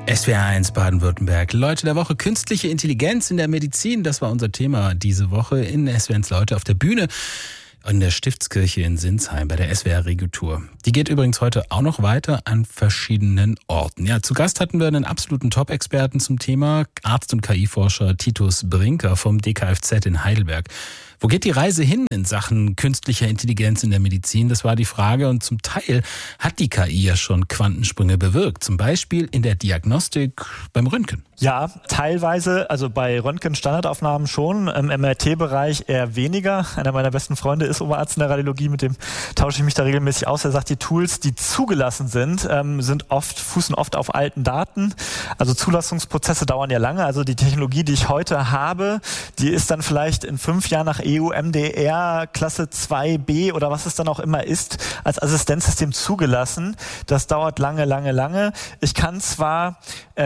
SWR1 Baden-Württemberg. Leute der Woche, künstliche Intelligenz in der Medizin. Das war unser Thema diese Woche in SWR1 Leute auf der Bühne in der Stiftskirche in Sinsheim bei der SWR Regio-Tour. Die geht übrigens heute auch noch weiter an verschiedenen Orten. Ja, zu Gast hatten wir einen absoluten Top-Experten zum Thema, Arzt und KI-Forscher Titus Brinker vom DKFZ in Heidelberg. Wo geht die Reise hin in Sachen künstlicher Intelligenz in der Medizin? Das war die Frage, und zum Teil hat die KI ja schon Quantensprünge bewirkt. Zum Beispiel in der Diagnostik beim Röntgen. Ja, teilweise, also bei Röntgen-Standardaufnahmen schon, im MRT-Bereich eher weniger. Einer meiner besten Freunde ist Oberarzt in der Radiologie, mit dem tausche ich mich da regelmäßig aus. Er sagt, die Tools, die zugelassen sind, fußen oft auf alten Daten. Also Zulassungsprozesse dauern ja lange. Also die Technologie, die ich heute habe, die ist dann vielleicht in 5 Jahren nach EU-MDR Klasse 2b oder was es dann auch immer ist, als Assistenzsystem zugelassen. Das dauert lange. Ich kann zwar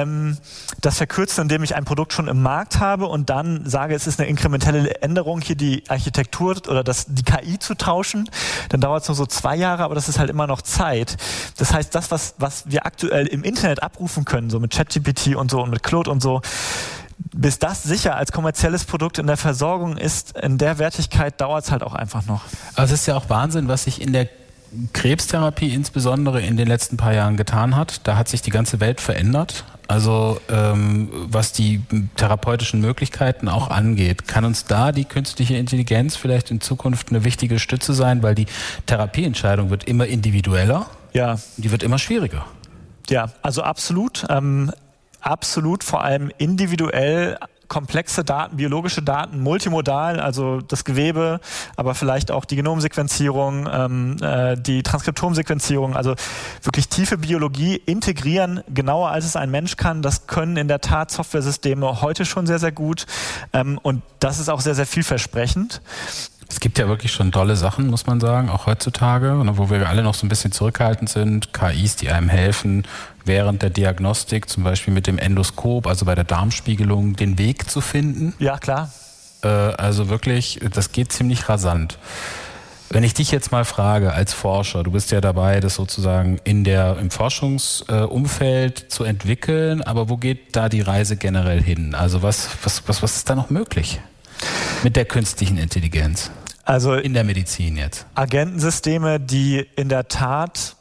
das verkürzen, indem ich ein Produkt schon im Markt habe und dann sage, es ist eine inkrementelle Änderung, hier die Architektur oder die KI zu tauschen. Dann dauert es nur so 2 Jahre, aber das ist halt immer noch Zeit. Das heißt, das, was wir aktuell im Internet abrufen können, so mit ChatGPT und so und mit Claude und so, bis das sicher als kommerzielles Produkt in der Versorgung ist, in der Wertigkeit dauert es halt auch einfach noch. Aber es ist ja auch Wahnsinn, was sich in der Krebstherapie insbesondere in den letzten paar Jahren getan hat. Da hat sich die ganze Welt verändert. Also was die therapeutischen Möglichkeiten auch angeht. Kann uns da die künstliche Intelligenz vielleicht in Zukunft eine wichtige Stütze sein? Weil die Therapieentscheidung wird immer individueller. Ja. Die wird immer schwieriger. Ja, also absolut. Absolut, vor allem individuell, komplexe Daten, biologische Daten, multimodal, also das Gewebe, aber vielleicht auch die Genomsequenzierung, die Transkriptomsequenzierung, also wirklich tiefe Biologie integrieren, genauer als es ein Mensch kann. Das können in der Tat Softwaresysteme heute schon sehr, sehr gut, und das ist auch sehr, sehr vielversprechend. Es gibt ja wirklich schon tolle Sachen, muss man sagen, auch heutzutage, wo wir alle noch so ein bisschen zurückhaltend sind. KIs, die einem helfen, während der Diagnostik, zum Beispiel mit dem Endoskop, also bei der Darmspiegelung, den Weg zu finden. Ja, klar. Also wirklich, das geht ziemlich rasant. Wenn ich dich jetzt mal frage als Forscher, du bist ja dabei, das sozusagen im Forschungsumfeld zu entwickeln, aber wo geht da die Reise generell hin? Also was ist da noch möglich mit der künstlichen Intelligenz? Also in der Medizin jetzt. Agentensysteme, die in der Tat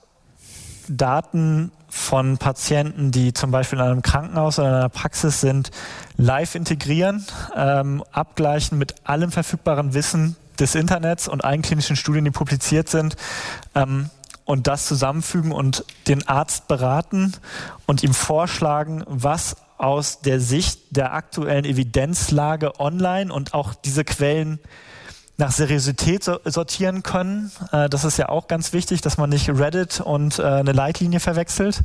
Daten von Patienten, die zum Beispiel in einem Krankenhaus oder in einer Praxis sind, live integrieren, abgleichen mit allem verfügbaren Wissen des Internets und allen klinischen Studien, die publiziert sind, und das zusammenfügen und den Arzt beraten und ihm vorschlagen, was aus der Sicht der aktuellen Evidenzlage online und auch diese Quellen nach Seriosität sortieren können. Das ist ja auch ganz wichtig, dass man nicht Reddit und eine Leitlinie verwechselt.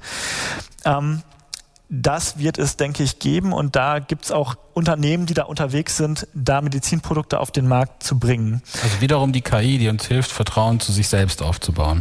Das wird es, denke ich, geben, und da gibt es auch Unternehmen, die da unterwegs sind, da Medizinprodukte auf den Markt zu bringen. Also wiederum die KI, die uns hilft, Vertrauen zu sich selbst aufzubauen.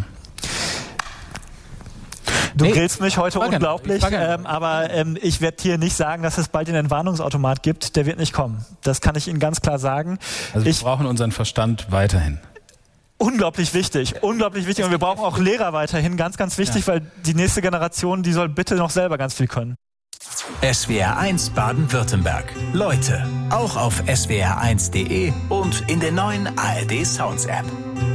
Du grillst mich heute unglaublich, aber ich werde hier nicht sagen, dass es bald den Entwarnungsautomat gibt. Der wird nicht kommen. Das kann ich Ihnen ganz klar sagen. Also wir brauchen unseren Verstand weiterhin. Unglaublich wichtig. Und wir brauchen auch Lehrer weiterhin, ganz, ganz wichtig, weil die nächste Generation, die soll bitte noch selber ganz viel können. SWR1 Baden-Württemberg. Leute, auch auf swr1.de und in der neuen ARD Sounds App.